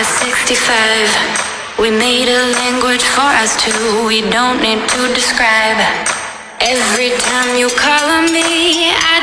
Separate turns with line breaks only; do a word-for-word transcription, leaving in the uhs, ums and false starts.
sixty-five. We made a language for us two. We don't need to describe. Every time you call on me, I